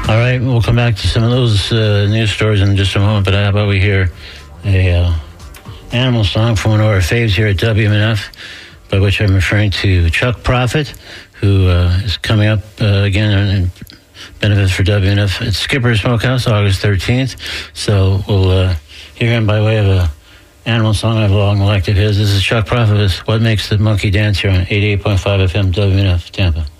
All right, we'll come back to some of those news stories in just a moment, but how about we hear a animal song from one of our faves here at WMNF, by which I'm referring to Chuck Prophet, who is coming up again in benefit for WMNF at Skipper's Smokehouse, August 13th. So we'll hear him by way of a animal song I've long liked of his. This is Chuck Prophet with What Makes the Monkey Dance here on 88.5 FM WMNF, Tampa.